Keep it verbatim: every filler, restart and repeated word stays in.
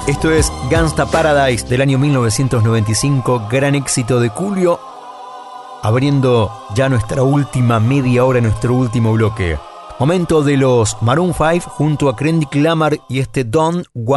Esto es Gangsta Paradise del año mil novecientos noventa y cinco, gran éxito de Coolio, abriendo ya nuestra última media hora, nuestro último bloque. Momento de los Maroon cinco junto a Kendrick Lamar y este Don't Want